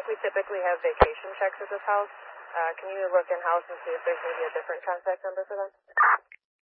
We typically have vacation checks at this house. Can you look in-house and see if there's maybe a different contact number for them?